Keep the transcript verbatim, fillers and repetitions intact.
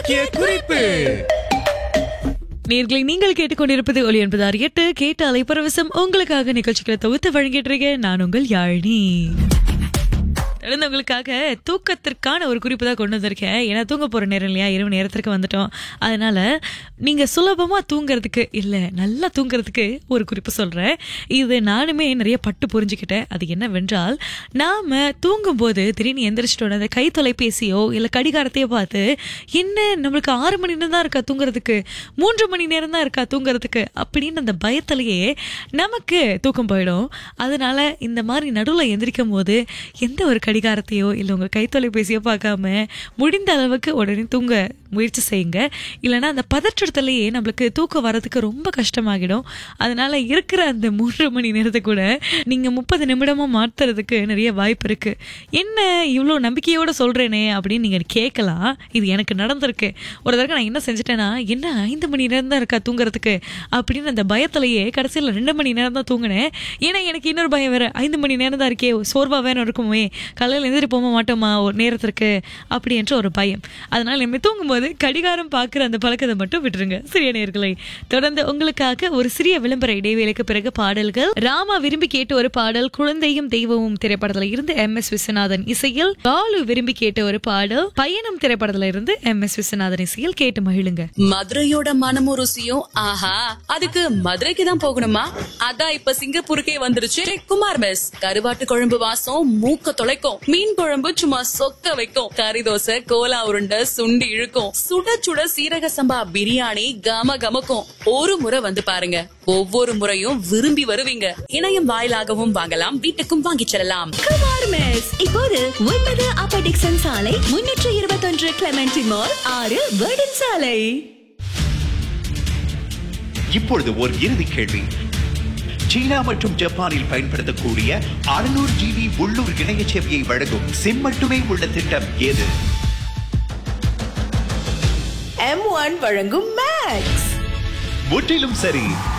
முக்கிய குறிப்பு. நேர்களை நீங்கள் கேட்டுக்கொண்டிருப்பது ஒலி என்பது அறியட்டு கேட்ட அலைப்பரவசம் உங்களுக்காக நிகழ்ச்சிகளை தொகுத்து வழங்கிட்டு இருக்கேன். நான் உங்கள் யாழினி. தொடர்ந்து உங்களுக்காக தூக்கத்திற்கான ஒரு குறிப்பு தான் கொண்டு வந்திருக்கேன். ஏன்னா தூங்க போற நேரம் இல்லையா, இரவு நேரத்திற்கு வந்துட்டோம். அதனால நீங்க சுலபமா தூங்குறதுக்கு இல்ல நல்லா தூங்குறதுக்கு ஒரு குறிப்பு சொல்றேன். இது நானுமே நிறைய பட்டு புரிஞ்சுக்கிட்டேன். அது என்னவென்றால், நாம தூங்கும் போது திடீர்னு எந்திரிச்சிட்டோம் அந்த கை தொலைபேசியோ இல்ல கடிகாரத்தையோ பார்த்து, என்ன நம்மளுக்கு ஆறு மணி நேரம் தான் இருக்கா தூங்குறதுக்கு, மூன்று மணி நேரம் தான் இருக்கா தூங்குறதுக்கு அப்படின்னு அந்த பயத்திலேயே நமக்கு தூக்கம் போயிடும். அதனால இந்த மாதிரி நடுவில் எந்திரிக்கும் போது எந்த ஒரு கடிகாரத்தையோ இல்லை உங்கள் கைத்தொலைபேசியோ பார்க்காம முடிந்த அளவுக்கு உடனே தூங்க முயற்சி செய்யுங்க. இல்லைன்னா அந்த பதற்றத்திலேயே நம்மளுக்கு தூக்கம் வர்றதுக்கு ரொம்ப கஷ்டமாகிடும். அதனால இருக்கிற அந்த மூன்று மணி நேரத்தை கூட நீங்கள் முப்பது நிமிடமாக மாற்றுறதுக்கு நிறைய வாய்ப்பு இருக்கு. என்ன இவ்வளோ நம்பிக்கையோடு சொல்கிறேனே அப்படின்னு நீங்கள் கேட்கலாம். இது எனக்கு நடந்திருக்கு. ஒரு தடவை நான் என்ன செஞ்சுட்டேன்னா, என்ன ஐந்து மணி நேரம் தான் இருக்கா தூங்குறதுக்கு அப்படின்னு அந்த பயத்திலேயே கடைசியில் ரெண்டு மணி நேரம் தான் தூங்கினேன். ஏன்னா எனக்கு இன்னொரு பயம் வேறு, ஐந்து மணி நேரம் தான் இருக்கே, சோர்வாக வேணும் இருக்குமே, காலையில் எந்திரி போக மாட்டோமா ஒரு நேரத்திற்கு அப்படின்ற ஒரு பயம். அதனால நம்ம தூங்கும்போது கடிகாரம் பார்க்குற அந்த பழக்கத்தை மட்டும் விட்டுருங்க. சிறிய நேயர்களே, தொடர்ந்து உங்களுக்காக ஒரு சிறிய விளம்பர இடைவேளைக்கு பிறகு பாடல்கள். ராமா விரும்பி கேட்ட ஒரு பாடல் குழந்தையும் தெய்வமும் திரைப்படத்துல இருந்து எம் எஸ் விஸ்வநாதன் இசையில். பாலு விரும்பி கேட்ட ஒரு பாடல் பயணம் திரைப்படத்துல இருந்து எம் எஸ் விஸ்வநாதன் இசையில். கேட்டு மகிழுங்க. மதுரையோட மனமும் ருசியும் ஆஹா, அதுக்கு மதுரைக்கு தான் போகணுமா? அதான் இப்ப சிங்கப்பூருக்கே வந்துருச்சு குமார் மெஸ். கருவாட்டு குழம்பு வாசம் மூக்க தொலைக்கும், மீன் குழம்பு சும்மா சொக்க வைக்கும், கறி தோசை கோலா உருண்டை சுண்டி இழுக்கும், சுட சுட சீரக சம்பா பிரியாணி கம கமக்கும். ஒரு முறை வந்து பாருங்க, ஒவ்வொரு முறையும் விரும்பி வருவீங்க. இணையம் வாயிலாகவும் வாங்கலாம், வீட்டுக்கும் வாங்கிச் செல்லலாம். குமார் மெஸ் இப்போது ஒன்பது அப்பர் டிக்சன் சாலை, முன்னூற்று இருபத்தொன்று கிளமெண்டி மால், ஆறு வேர்டன் சாலை. இப்பொழுது ஒரு இறுதி கேள்வி. சீனா மற்றும் ஜப்பானில் பயன்படுத்தக்கூடிய அறுநூறு ஜிபி உள்ளூர் இணைய சேவையை வழங்கும் சிம் மட்டுமே உள்ள திட்டம் எது? எம் ஒன் வழங்கும் மேக்ஸ். முற்றிலும் சரி.